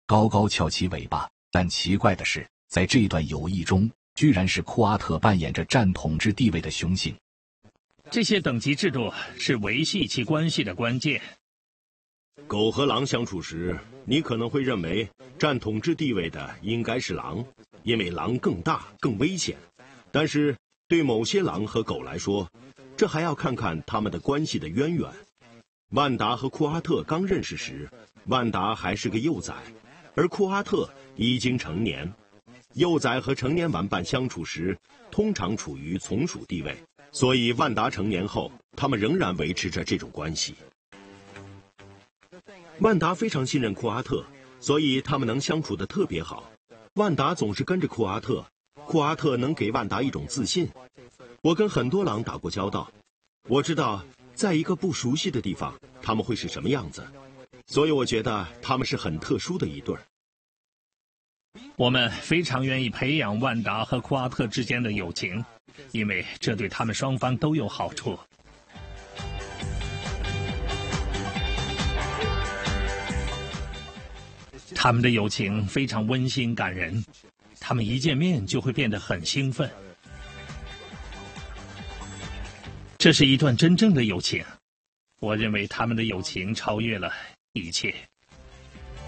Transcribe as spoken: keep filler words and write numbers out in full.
高高翘起尾巴。但奇怪的是，在这段友谊中，居然是库阿特扮演着占统治地位的雄性。 这些等级制度是维系其关系的关键。 狗和狼相处时，你可能会认为占统治地位的应该是狼，因为狼更大、更危险。但是对某些狼和狗来说，这还要看看他们的关系的渊源。万达和库阿特刚认识时，万达还是个幼崽，而库阿特已经成年。幼崽和成年玩伴相处时，通常处于从属地位，所以万达成年后，他们仍然维持着这种关系。万达非常信任库阿特，所以他们能相处得特别好。万达总是跟着库阿特，库阿特能给万达一种自信。我跟很多狼打过交道，我知道在一个不熟悉的地方，他们会是什么样子，所以我觉得他们是很特殊的一对儿。 我们非常愿意培养万达和库阿特之间的友情，因为这对他们双方都有好处。他们的友情非常温馨感人，他们一见面就会变得很兴奋。这是一段真正的友情，我认为他们的友情超越了一切。